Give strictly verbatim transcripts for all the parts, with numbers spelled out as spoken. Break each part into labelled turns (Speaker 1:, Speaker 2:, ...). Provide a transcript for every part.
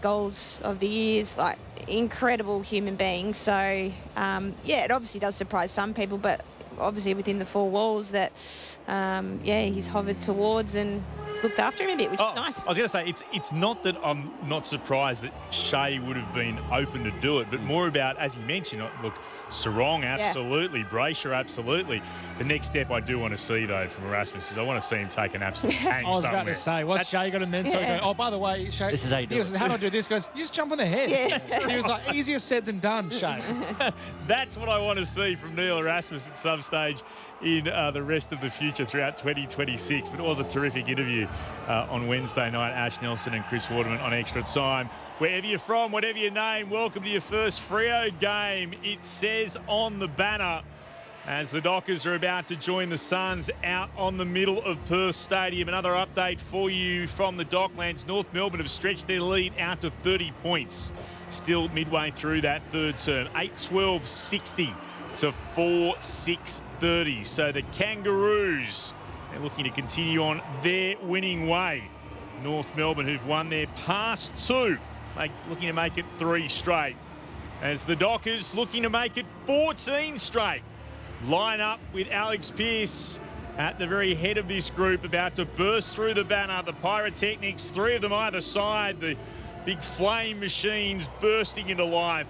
Speaker 1: goals of the years, like incredible human being. So, um, yeah, it obviously does surprise some people, but obviously within the four walls that, um, yeah, he's hovered towards and he's looked after him a bit, which
Speaker 2: oh,
Speaker 1: is nice.
Speaker 2: I was going to say, it's it's not that I'm not surprised that Shea would have been open to do it, but more about, as he mentioned, look, Sarong, absolutely. Yeah. Brayshaw, absolutely. The next step I do want to see, though, from Erasmus is I want to see him take an absolute hang
Speaker 3: I was
Speaker 2: somewhere.
Speaker 3: about to say, what's Shea got a mentor?
Speaker 1: Yeah.
Speaker 3: Go, oh, by the way, Shea,
Speaker 4: This is how you do
Speaker 3: he goes,
Speaker 4: it.
Speaker 3: how do I do this? He goes, you just jump on the head.
Speaker 1: Yeah.
Speaker 3: He was like, easier said than done, Shea.
Speaker 2: That's what I want to see from Neil Erasmus at some stage in uh, the rest of the future throughout twenty twenty-six. But it was a terrific interview uh, on Wednesday night. Ash Nelson and Chris Waterman on Extra Time. Wherever you're from, whatever your name, welcome to your first Freo game. It says on the banner as the Dockers are about to join the Suns out on the middle of Perth Stadium. Another update for you from the Docklands. North Melbourne have stretched their lead out to thirty points. Still midway through that third term. eight twelve sixty to four six thirty. So the Kangaroos, they're looking to continue on their winning way. North Melbourne, who've won their past two, like looking to make it three straight. As the Dockers looking to make it fourteen straight. Line up with Alex Pearce at the very head of this group, about to burst through the banner. The Pyrotechnics, three of them either side. The big flame machines bursting into life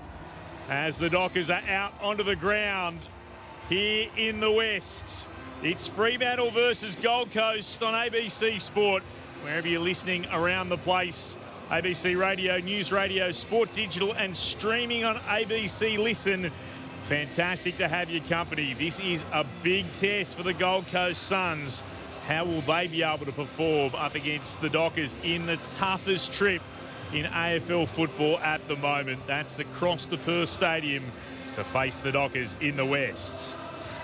Speaker 2: as the Dockers are out onto the ground here in the West. It's Fremantle versus Gold Coast on A B C Sport. Wherever you're listening around the place, A B C Radio, News Radio, Sport Digital and streaming on A B C Listen. Fantastic to have your company. This is a big test for the Gold Coast Suns. How will they be able to perform up against the Dockers in the toughest trip in A F L football at the moment? That's across the Perth Stadium to face the Dockers in the West.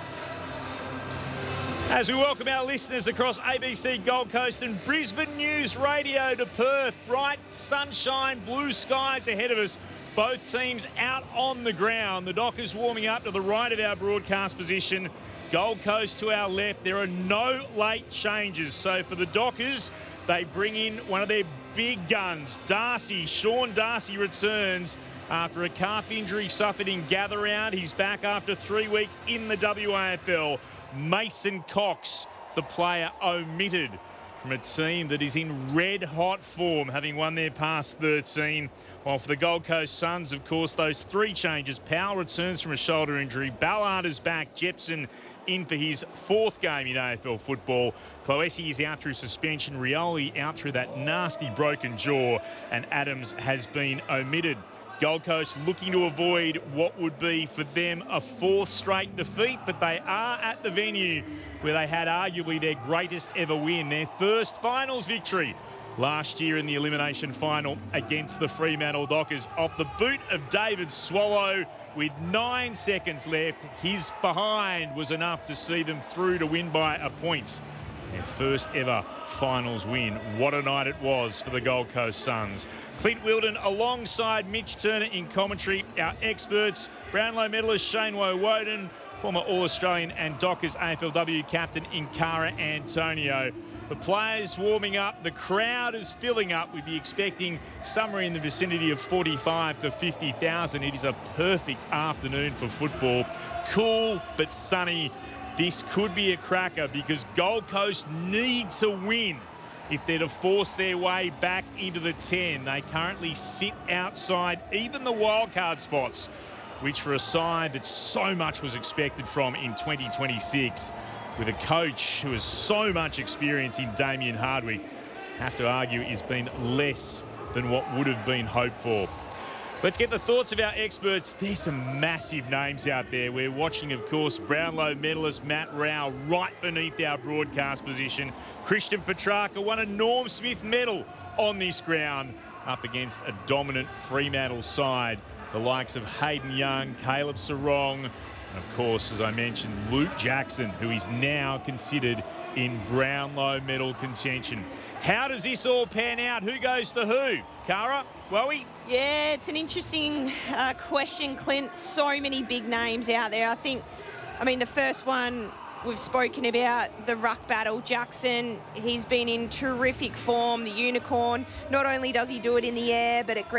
Speaker 2: As we welcome our listeners across A B C Gold Coast and Brisbane News Radio to Perth. Bright sunshine, blue skies ahead of us. Both teams out on the ground. The Dockers warming up to the right of our broadcast position. Gold Coast to our left. There are no late changes. So for the Dockers, they bring in one of their big guns. Darcy, Sean Darcy returns after a calf injury suffered in gather round. He's back after three weeks in the W A F L. Mason Cox, the player omitted from a team that is in red-hot form, having won their past thirteen. While for the Gold Coast Suns, of course, those three changes. Powell returns from a shoulder injury. Ballard is back. Jepson in for his fourth game in A F L football. Cloesi is out through suspension. Rioli out through that nasty broken jaw. And Adams has been omitted. Gold Coast looking to avoid what would be for them a fourth straight defeat, but they are at the venue where they had arguably their greatest ever win, their first finals victory last year in the elimination final against the Fremantle Dockers. Off the boot of David Swallow with nine seconds left, his behind was enough to see them through to win by a point. Their first ever finals win. What a night it was for the Gold Coast Suns. Clint Wilden alongside Mitch Turner in commentary. Our experts, Brownlow medalist Shane Woden, former All-Australian and Dockers A F L W captain Inkara Antonio. The players warming up. The crowd is filling up. We'd be expecting somewhere in the vicinity of forty-five to fifty thousand. It is a perfect afternoon for football. Cool but sunny. This could be a cracker because Gold Coast need to win if they're to force their way back into the ten. They currently sit outside even the wildcard spots, which for a side that so much was expected from in twenty twenty-six, with a coach who has so much experience in Damien Hardwick, have to argue has been less than what would have been hoped for. Let's get the thoughts of our experts. There's some massive names out there. We're watching, of course, Brownlow medalist Matt Rowell right beneath our broadcast position. Christian Petrarca won a Norm Smith medal on this ground up against a dominant Fremantle side. The likes of Hayden Young, Caleb Sarong, and of course, as I mentioned, Luke Jackson, who is now considered in Brownlow medal contention. How does this all pan out? Who goes to who? Cara? Wowie?
Speaker 1: Yeah, it's an interesting uh, question, Clint. So many big names out there. I think, I mean, the first one we've spoken about, the ruck battle. Jackson, he's been in terrific form, the unicorn. Not only does he do it in the air, but it